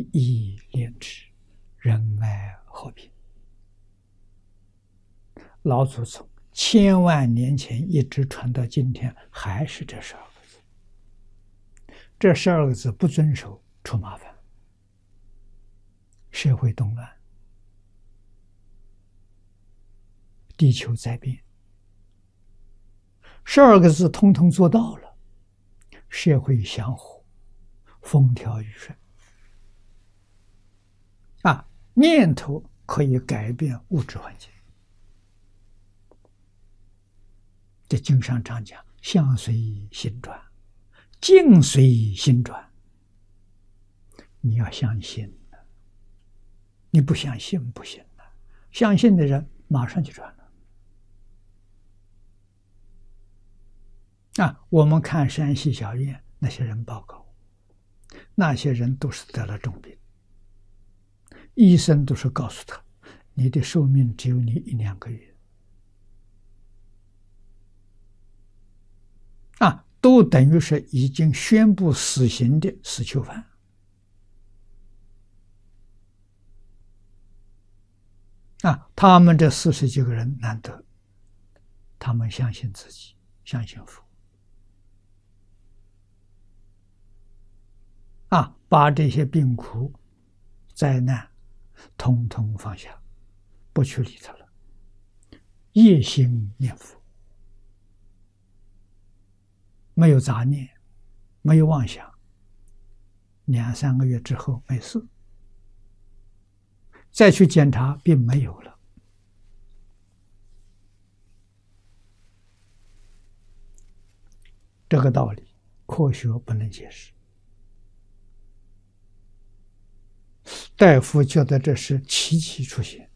义廉耻，仁爱和平。老祖宗千万年前一直传到今天，还是这12个字。这12个字不遵守，出麻烦，社会动乱，地球灾变。12个字通通做到了，社会祥和，风调雨顺。念头可以改变物质环境。这经上常讲，相随心转，境随心转。你要相信，你不相信不行了。相信的人马上就转了。我们看山西小院那些人报告，那些人都是得了重病，医生都是告诉他，你的寿命只有你1-2个月。都等于是已经宣布死刑的死囚犯。他们这40几个人难得，他们相信自己，相信佛，把这些病苦、灾难统统放下，不去理它了，夜心念佛。没有杂念，没有妄想，2-3个月之后没事，再去检查病没有了。这个道理科学不能解释，大夫觉得这是奇迹出现，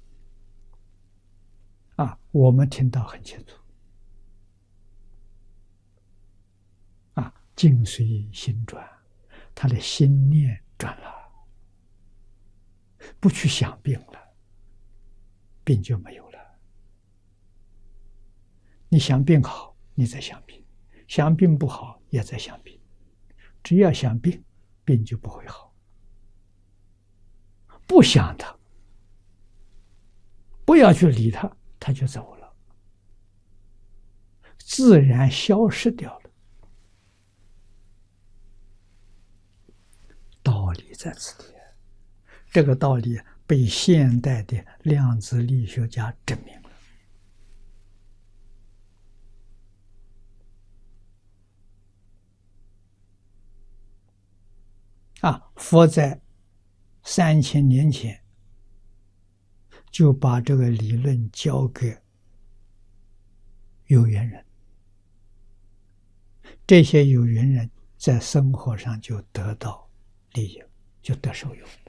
我们听到很清楚。境随心转，他的心念转了，不去想病了，病就没有了。你想病好，你在想病；想病不好，也在想病。只要想病，病就不会好。不想它，不要去理它，它就走了，自然消失掉了。道理在此地，这个道理被现代的量子力学家证明了。佛在3000年前就把这个理论交给有缘人，这些有缘人在生活上就得到利益，就得受用。